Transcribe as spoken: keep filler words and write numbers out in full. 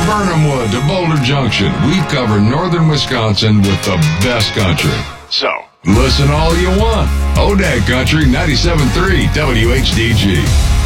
Burnhamwood to Boulder Junction, we cover northern Wisconsin with the best country. So, listen all you want. O D A G Country ninety-seven point three W H D G.